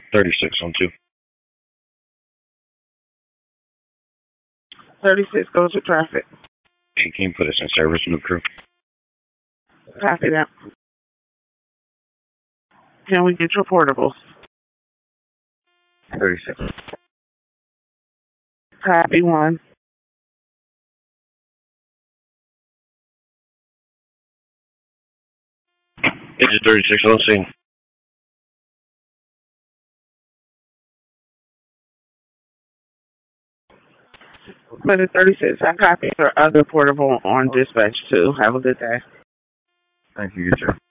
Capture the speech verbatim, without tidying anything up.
thirty-six on two. thirty-six goes with traffic. Hey, can you put us in service, new crew? Copy that. Can we get your portables? thirty-six. Copy one. Agent thirty-six on scene. But at thirty-six, I copy your other portable on dispatch too. Have a good day. Thank you, you too.